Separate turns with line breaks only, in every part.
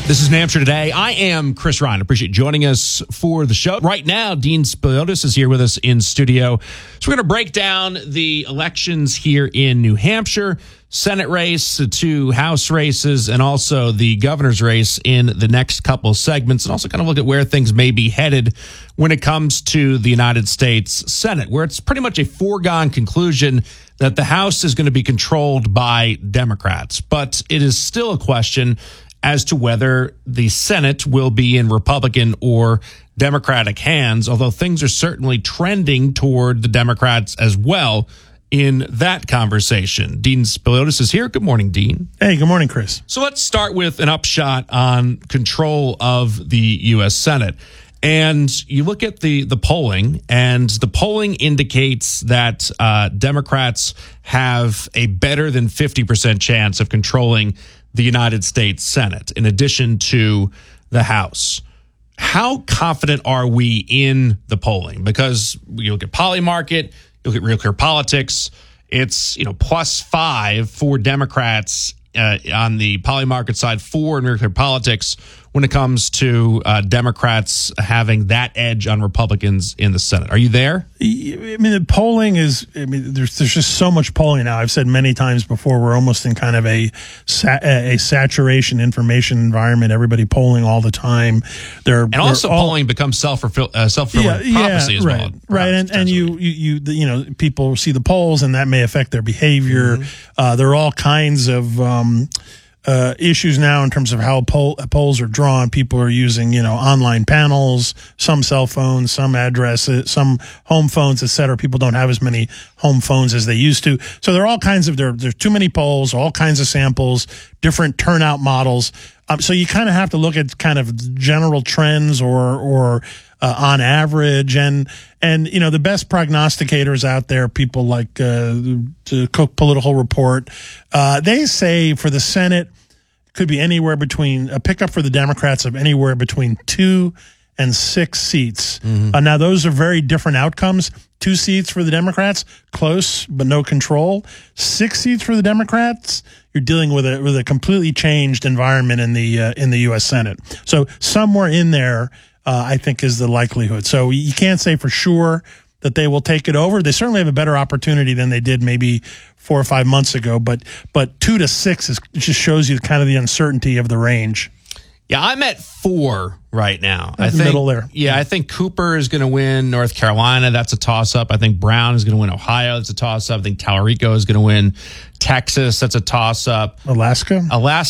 This is New Hampshire Today. I am Chris Ryan. Appreciate you joining us for the show. Right now, Dean Spiliotis is here with us in studio. So we're going to break down the elections here in New Hampshire, Senate race, two House races, and also the governor's race in the next couple of segments, and also kind of look at where things may be headed when it comes to the United States Senate, where it's pretty much a foregone conclusion that the House is going to be controlled by Democrats. But it is still a question as to whether the Senate will be in Republican or Democratic hands, although things are certainly trending toward the Democrats as well in that conversation. Dean Spiliotis is here. Good morning, Dean.
Hey, good morning, Chris.
So let's start with an upshot on control of the U.S. Senate. And you look at the polling, and the polling indicates that Democrats have a better than 50% chance of controlling the United States Senate, in addition to the House. How confident are we in the polling? Because you look at Polymarket, you look at Real Clear Politics, it's +5 for Democrats on the Polymarket side, 4 in Real Clear Politics when it comes to Democrats having that edge on Republicans in the Senate. Are you there?
I mean, the polling is, there's just so much polling now. I've said many times before, we're almost in kind of a saturation information environment. Everybody polling all the time.
Polling becomes self-fulfilling prophecy as well.
Right. And you people see the polls, and that may affect their behavior. Mm-hmm. There are all kinds of issues now in terms of how polls are drawn. People are using, online panels, some cell phones, some addresses, some home phones, et cetera. People don't have as many home phones as they used to. So there are all kinds of, there's too many polls, all kinds of samples, different turnout models. So you kind of have to look at kind of general trends or on average, and the best prognosticators out there, people like the Cook Political Report, they say for the Senate could be anywhere between a pickup for the Democrats of anywhere between 2 and 6 seats. Mm-hmm. Now those are very different outcomes. 2 seats for the Democrats, close but no control. 6 seats for the Democrats, you're dealing with a completely changed environment in the U.S. Senate. So somewhere in there, I think, is the likelihood. So you can't say for sure that they will take it over. They certainly have a better opportunity than they did maybe 4 or 5 months ago. But 2 to 6 just shows you kind of the uncertainty of the range.
Yeah, I'm at 4 right now.
I think middle there.
Yeah, I think Cooper is going to win North Carolina. That's a toss-up. I think Brown is going to win Ohio. That's a toss-up. I think Talarico is going to win Texas. That's a toss-up.
Alaska,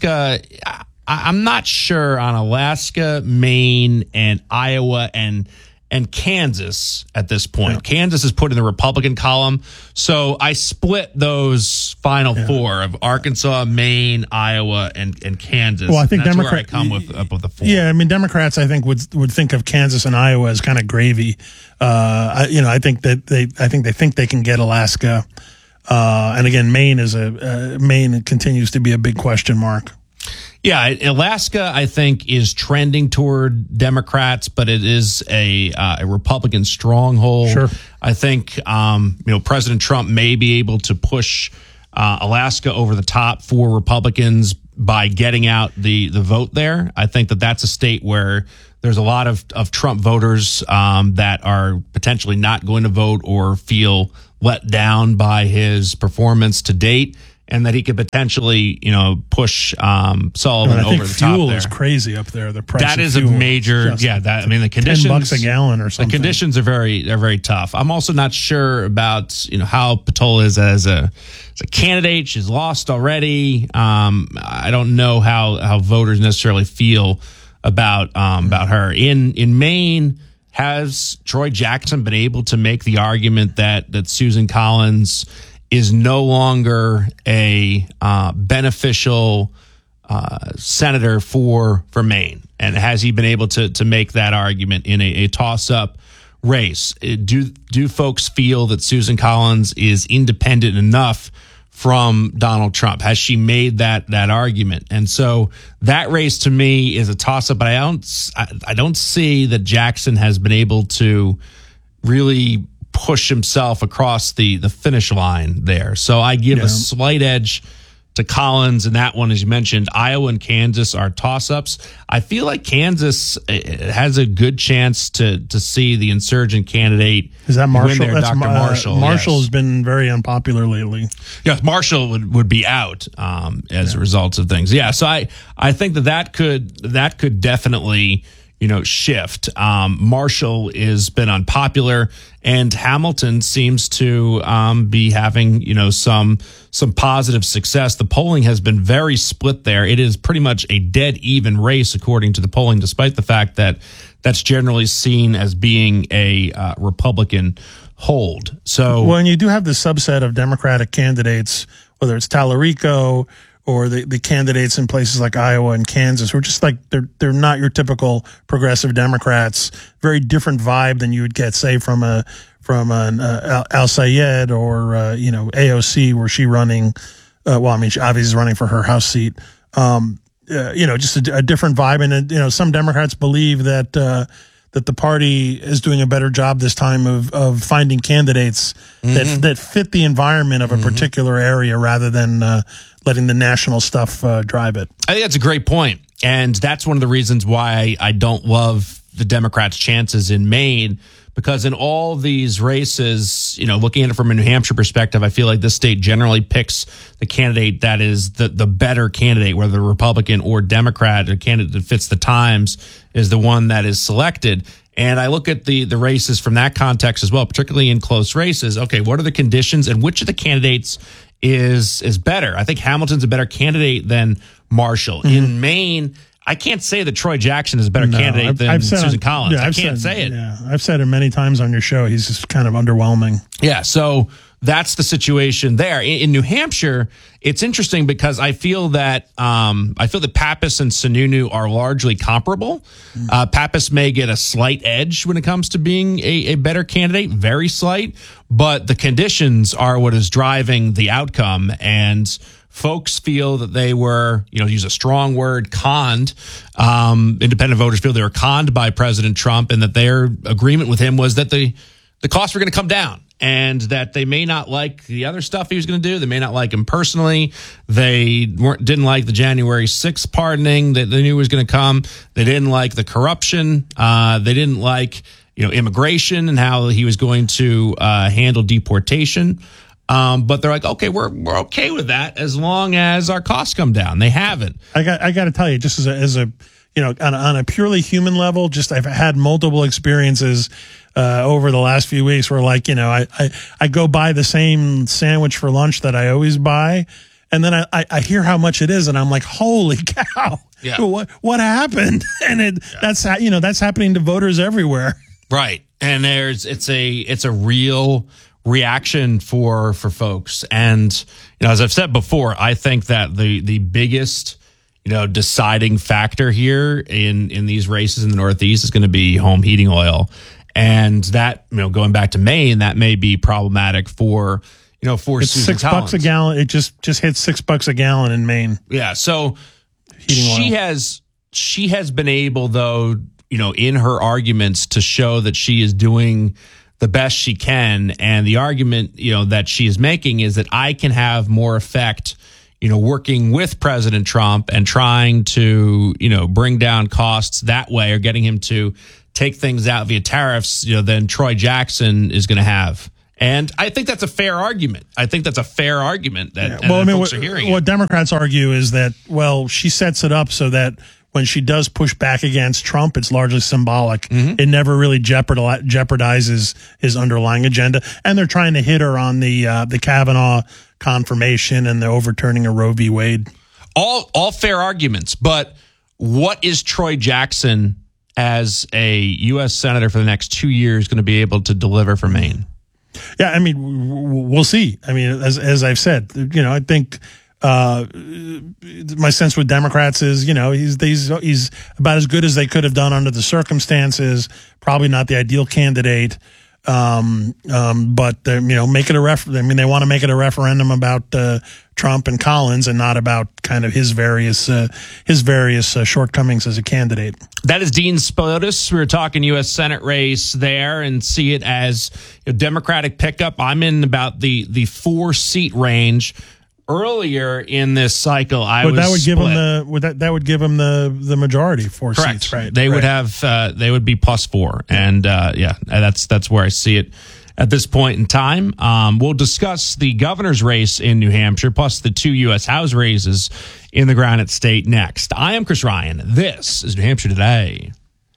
I'm not sure on Alaska, Maine, and Iowa and Kansas at this point. Yeah. Kansas is put in the Republican column. So I split those final 4 of Arkansas, Maine, Iowa, and Kansas.
Well, I think
Democrats where I come with the 4.
Yeah, I mean, Democrats, I think would think of Kansas and Iowa as kind of gravy. I think they think they can get Alaska. And again, Maine continues to be a big question mark.
Yeah, Alaska, I think, is trending toward Democrats, but it is a Republican stronghold.
Sure.
I think, President Trump may be able to push Alaska over the top for Republicans by getting out the vote there. I think that's a state where there's a lot of Trump voters that are potentially not going to vote or feel let down by his performance to date, and that he could potentially, push Sullivan over the top.
Fuel is crazy up there. The price
that
of
is
fuel
a major. The conditions.
$10 a gallon or something.
The conditions are very tough. I'm also not sure about how Patola is as a candidate. She's lost already. I don't know how voters necessarily feel about her in Maine. Has Troy Jackson been able to make the argument that Susan Collins is no longer a beneficial senator for Maine? And has he been able to make that argument in a toss-up race? Do folks feel that Susan Collins is independent enough from Donald Trump? Has she made that argument? And so that race to me is a toss-up, but I don't see that Jackson has been able to really push himself across the finish line there. So I give a slight edge Collins, and that one, as you mentioned, Iowa and Kansas are toss-ups. I feel like Kansas has a good chance to see the insurgent candidate.
Is that Marshall?
Win there, Dr. Marshall.
Marshall
yes.
has been very unpopular lately.
Yeah, Marshall would be out as a result of things. Yeah, so I think that could definitely shift. Marshall has been unpopular, and Hamilton seems to be having some positive success. The polling has been very split there. It is pretty much a dead even race according to the polling, despite the fact that that's generally seen as being a Republican hold. So,
well, and you do have the subset of Democratic candidates, whether it's Tallarico or the candidates in places like Iowa and Kansas, who are just like they're not your typical progressive Democrats. Very different vibe than you would get, say, from an Al Sayed or AOC, where she running. She obviously is running for her House seat. Just a different vibe, and some Democrats believe that the party is doing a better job this time of finding candidates that fit the environment of a particular area rather than letting the national stuff drive it.
I think that's a great point. And that's one of the reasons why I don't love the Democrats' chances in Maine, because in all these races, looking at it from a New Hampshire perspective, I feel like this state generally picks the candidate that is the better candidate, whether Republican or Democrat, a candidate that fits the times is the one that is selected. And I look at the races from that context as well, particularly in close races. Okay, what are the conditions and which of the candidates is better? I think Hamilton's a better candidate than Marshall. In Maine, I can't say that Troy Jackson is a better candidate than Susan Collins.
Yeah,
I can't say it.
Yeah, I've said it many times on your show. He's just kind of underwhelming.
Yeah, so that's the situation there. In New Hampshire, it's interesting because I feel that Pappas and Sununu are largely comparable. Pappas may get a slight edge when it comes to being a better candidate, very slight, but the conditions are what is driving the outcome. And folks feel that they were, use a strong word, conned. Independent voters feel they were conned by President Trump, and that their agreement with him was that the costs were going to come down, and that they may not like the other stuff he was going to do. They may not like him personally. They didn't like the January 6th pardoning that they knew was going to come. They didn't like the corruption. They didn't like, immigration and how he was going to handle deportation. But they're like, okay, we're okay with that as long as our costs come down. They haven't.
I got to tell you, just as a on a purely human level, just I've had multiple experiences over the last few weeks where, like, I go buy the same sandwich for lunch that I always buy, and then I hear how much it is, and I'm like, holy cow,
yeah.
What happened? And that's happening to voters everywhere.
Right. And it's a real reaction for folks. And, as I've said before, I think that the biggest, deciding factor here in these races in the Northeast is going to be home heating oil. And that, going back to Maine, that may be problematic for it's Susan Collins.
$6 a gallon. It just hit $6 a gallon in Maine.
Yeah. So she has been able, though, in her arguments to show that she is doing the best she can. And the argument, that she is making is that I can have more effect, working with President Trump and trying to, bring down costs that way, or getting him to take things out via tariffs, than Troy Jackson is going to have. And I think that's a fair argument. That folks are hearing.
What Democrats argue is that, she sets it up so that when she does push back against Trump, it's largely symbolic. Mm-hmm. It never really jeopardizes his underlying agenda. And they're trying to hit her on the Kavanaugh confirmation and the overturning of Roe v. Wade.
All fair arguments. But what is Troy Jackson as a U.S. Senator for the next 2 years going to be able to deliver for Maine?
Yeah, I mean, we'll see. I mean, as I've said, I think my sense with Democrats is, he's about as good as they could have done under the circumstances. Probably not the ideal candidate, but make it a they want to make it a referendum about Trump and Collins, and not about kind of his various shortcomings as a candidate.
That is Dean Spiliotis. We were talking U.S. Senate race there, and see it as a Democratic pickup. I'm in about the 4-seat range. earlier in this cycle,
that would give them the majority, 4
Correct.
seats, right?
They would have they would be +4, and that's where I see it at this point in time. We'll discuss the governor's race in New Hampshire, plus the 2 U.S. House races in the Granite State next. I am Chris Ryan. This is New Hampshire Today.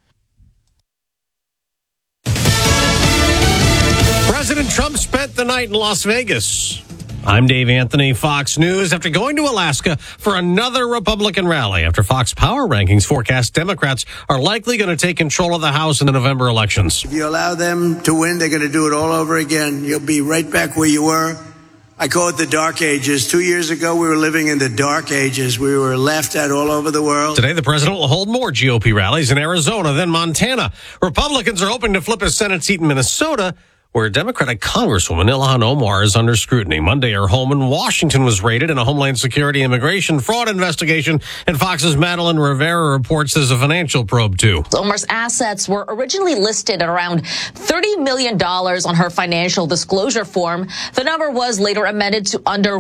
President Trump spent the night in Las Vegas. I'm Dave Anthony, Fox News. After going to Alaska for another Republican rally, after Fox Power Rankings forecast Democrats are likely going to take control of the House in the November elections.
If you allow them to win, they're going to do it all over again. You'll be right back where you were. I call it the dark ages. 2 years ago, we were living in the dark ages. We were laughed at all over the world.
Today, the president will hold more GOP rallies in Arizona, then Montana. Republicans are hoping to flip a Senate seat in Minnesota, where Democratic Congresswoman Ilhan Omar is under scrutiny. Monday, her home in Washington was raided in a Homeland Security immigration fraud investigation, and Fox's Madeline Rivera reports there's a financial probe, too.
Omar's assets were originally listed at around $30 million on her financial disclosure form. The number was later amended to under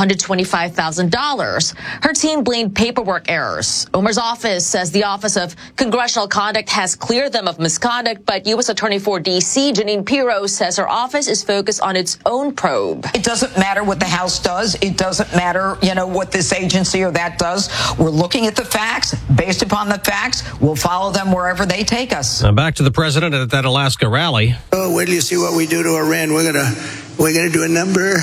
$125,000. Her team blamed paperwork errors. Omar's office says the Office of Congressional Conduct has cleared them of misconduct, but U.S. Attorney for D.C. Jeanine Pirro says her office is focused on its own probe.
It doesn't matter what the House does. It doesn't matter, what this agency or that does. We're looking at the facts. Based upon the facts, we'll follow them wherever they take us.
Now back to the president at that Alaska rally.
Oh, wait till you see what we do to Iran. We're gonna do a number.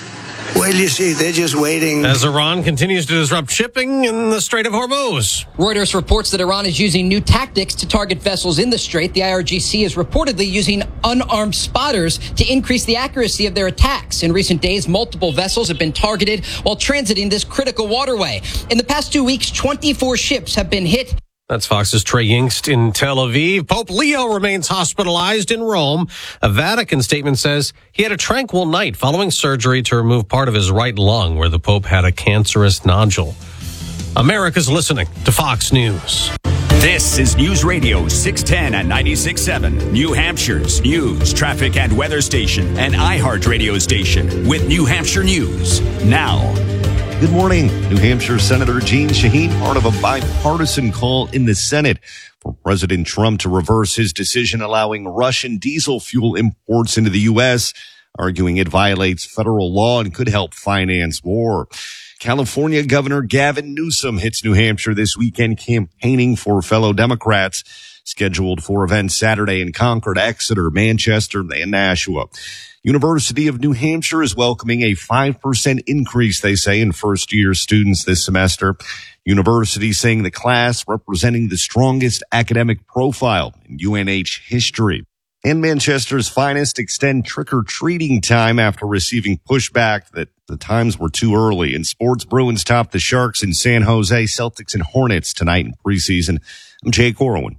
Wait till you see. They're just waiting.
As Iran continues to disrupt shipping in the Strait of Hormuz.
Reuters reports that Iran is using new tactics to target vessels in the strait. The IRGC is reportedly using unarmed spotters to increase the accuracy of their attacks. In recent days, multiple vessels have been targeted while transiting this critical waterway. In the past 2 weeks, 24 ships have been hit.
That's Fox's Trey Yingst in Tel Aviv. Pope Leo remains hospitalized in Rome. A Vatican statement says he had a tranquil night following surgery to remove part of his right lung where the Pope had a cancerous nodule. America's listening to Fox News.
This is News Radio 610 and 96.7, New Hampshire's news, traffic, and weather station, and iHeart radio station with New Hampshire News. Now,
good morning. New Hampshire Senator Jeanne Shaheen, part of a bipartisan call in the Senate for President Trump to reverse his decision allowing Russian diesel fuel imports into the U.S., arguing it violates federal law and could help finance war. California Governor Gavin Newsom hits New Hampshire this weekend campaigning for fellow Democrats, scheduled for events Saturday in Concord, Exeter, Manchester, and Nashua. University of New Hampshire is welcoming a 5% increase, they say, in first-year students this semester. University saying the class representing the strongest academic profile in UNH history. And Manchester's finest extend trick-or-treating time after receiving pushback that the times were too early. In sports, Bruins top the Sharks in San Jose, Celtics and Hornets tonight in preseason. I'm Jay Corwin.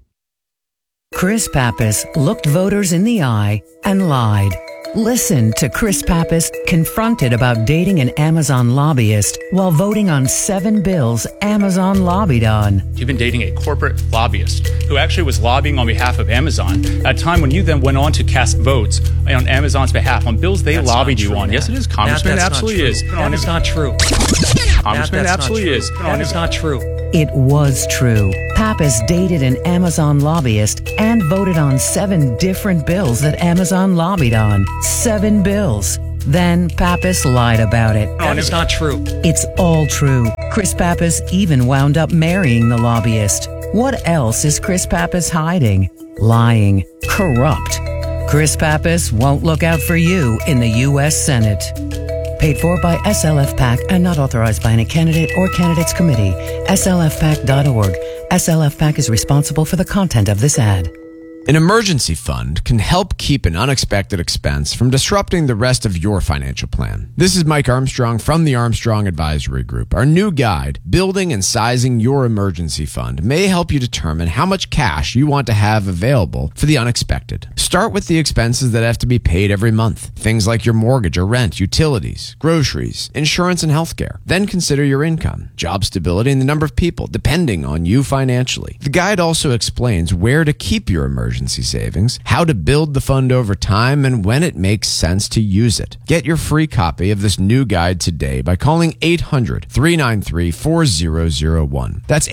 Chris Pappas looked voters in the eye and lied. Listen to Chris Pappas confronted about dating an Amazon lobbyist while voting on 7 bills Amazon lobbied on.
You've been dating a corporate lobbyist who actually was lobbying on behalf of Amazon at a time when you then went on to cast votes on Amazon's behalf on bills they lobbied you on. Matt. Yes, it is. Congressman, absolutely is.
That is not true.
Congressman, absolutely is.
That is not true.
It was true. Pappas dated an Amazon lobbyist and voted on 7 different bills that Amazon lobbied on. 7 bills. Then Pappas lied about it.
That is not true.
It's all true. Chris Pappas even wound up marrying the lobbyist. What else is Chris Pappas hiding? Lying. Corrupt. Chris Pappas won't look out for you in the U.S. Senate. Paid for by SLF PAC and not authorized by any candidate or candidates committee. SLFPAC.org. SLF PAC is responsible for the content of this ad.
An emergency fund can help keep an unexpected expense from disrupting the rest of your financial plan. This is Mike Armstrong from the Armstrong Advisory Group. Our new guide, Building and Sizing Your Emergency Fund, may help you determine how much cash you want to have available for the unexpected. Start with the expenses that have to be paid every month. Things like your mortgage or rent, utilities, groceries, insurance, and healthcare. Then consider your income, job stability, and the number of people depending on you financially. The guide also explains where to keep your emergency emergency savings, how to build the fund over time, and when it makes sense to use it. Get your free copy of this new guide today by calling 800-393-4001. That's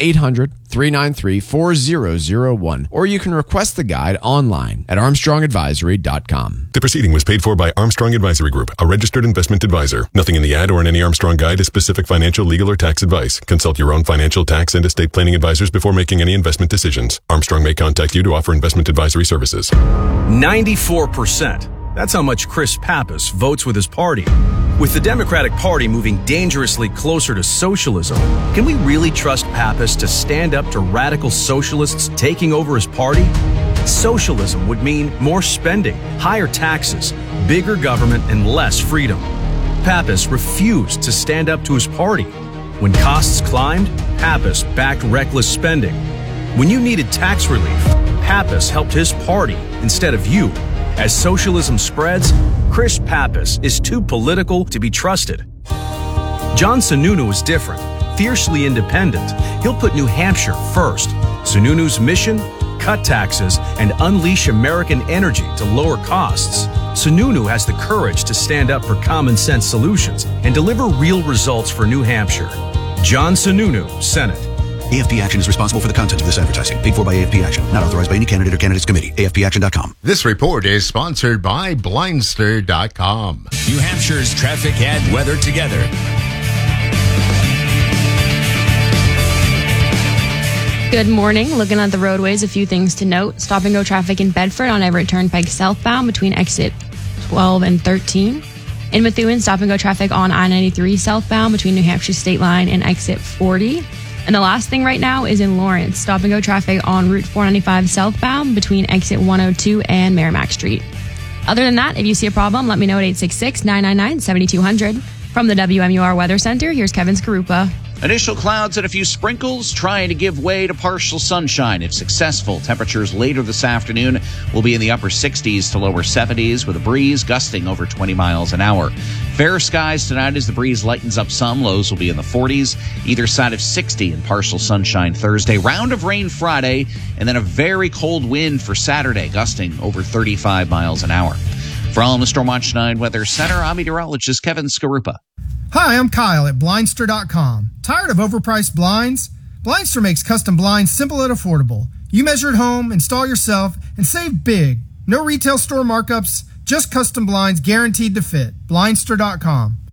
800-393-4001. Or you can request the guide online at armstrongadvisory.com.
The proceeding was paid for by Armstrong Advisory Group, a registered investment advisor. Nothing in the ad or in any Armstrong guide is specific financial, legal, or tax advice. Consult your own financial, tax, and estate planning advisors before making any investment decisions. Armstrong may contact you to offer investment advisory services.
94%. That's how much Chris Pappas votes with his party. With the Democratic Party moving dangerously closer to socialism, can we really trust Pappas to stand up to radical socialists taking over his party? Socialism would mean more spending, higher taxes, bigger government, and less freedom. Pappas refused to stand up to his party. When costs climbed, Pappas backed reckless spending. When you needed tax relief, Pappas helped his party instead of you. As socialism spreads, Chris Pappas is too political to be trusted. John Sununu is different, fiercely independent. He'll put New Hampshire first. Sununu's mission? Cut taxes and unleash American energy to lower costs. Sununu has the courage to stand up for common sense solutions and deliver real results for New Hampshire. John Sununu, Senate.
AFP Action is responsible for the content of this advertising. Paid for by AFP Action. Not authorized by any candidate or candidates committee. AFPAction.com.
This report is sponsored by Blindster.com.
New Hampshire's traffic and weather together.
Good morning. Looking at the roadways, a few things to note. Stop and go traffic in Bedford on Everett Turnpike southbound between exit 12 and 13. In Methuen, stop and go traffic on I-93 southbound between New Hampshire State Line and exit 40. And the last thing right now is in Lawrence. Stop and go traffic on Route 495 southbound between exit 102 and Merrimack Street. Other than that, if you see a problem, let me know at 866-999-7200. From the WMUR Weather Center, here's Kevin Skarupa.
Initial clouds and a few sprinkles trying to give way to partial sunshine if successful. Temperatures later this afternoon will be in the upper 60s to lower 70s with a breeze gusting over 20 miles an hour. Fair skies tonight as the breeze lightens up some. Lows will be in the 40s, either side of 60 and partial sunshine Thursday. Round of rain Friday, and then a very cold wind for Saturday, gusting over 35 miles an hour. For all in the Stormwatch 9 Weather Center, I'm meteorologist Kevin Skarupa.
Hi, I'm Kyle at Blindster.com. Tired of overpriced blinds? Blindster makes custom blinds simple and affordable. You measure at home, install yourself, and save big. No retail store markups, just custom blinds guaranteed to fit. Blindster.com.